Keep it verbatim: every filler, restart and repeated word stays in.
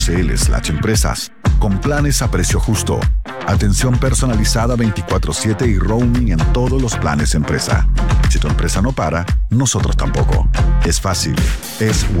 cl slash empresas, con planes a precio justo, atención personalizada veinticuatro siete y roaming en todos los planes empresa. Si tu empresa no para, nosotros tampoco. Es fácil. Es